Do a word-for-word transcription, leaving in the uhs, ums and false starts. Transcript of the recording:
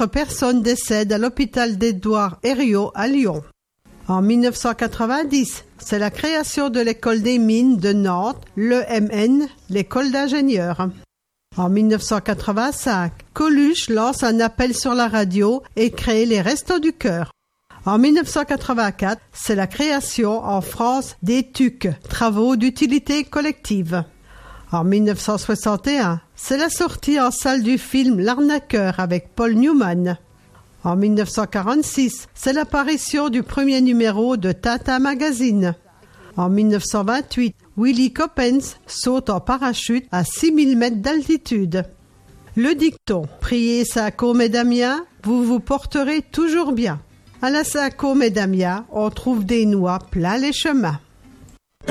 autre personne décède à l'hôpital d'Édouard Herriot à Lyon. En mille neuf cent quatre-vingt-dix, c'est la création de l'école des mines de Nantes, l'E M N, l'école d'ingénieurs. En mille neuf cent quatre-vingt-cinq, Coluche lance un appel sur la radio et crée les Restos du Cœur. En mille neuf cent quatre-vingt-quatre, c'est la création en France des T U C, Travaux d'utilité collective. En mille neuf cent soixante et un, c'est la sortie en salle du film L'Arnaqueur avec Paul Newman. En mille neuf cent quarante-six, c'est l'apparition du premier numéro de Tintin Magazine. En mille neuf cent vingt-huit, Willy Coppens saute en parachute à six mille mètres d'altitude. Le dicton « Priez Saint-Côme et Damien, vous vous porterez toujours bien ». À la Saint-Côme et Damien, on trouve des noix plein les chemins.